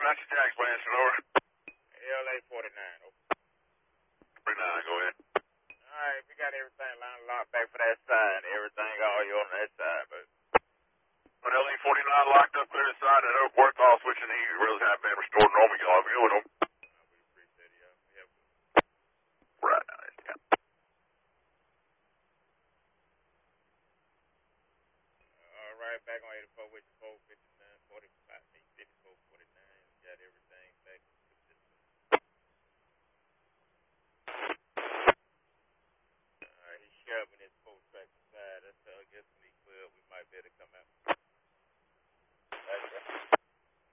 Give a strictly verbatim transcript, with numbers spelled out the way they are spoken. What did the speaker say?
Apache Jack Blanchard, over. L A forty-nine, over. forty-nine, go ahead. All right, we got everything lined locked back for that side. Everything all you on that side, but. But L A forty-nine locked up clear inside and up worth all switching. He really have been restored normal. Y'all have you with him. We appreciate it, y'all. We have good. Right, nice, yeah. All right, back on eighty-four with the four fifty.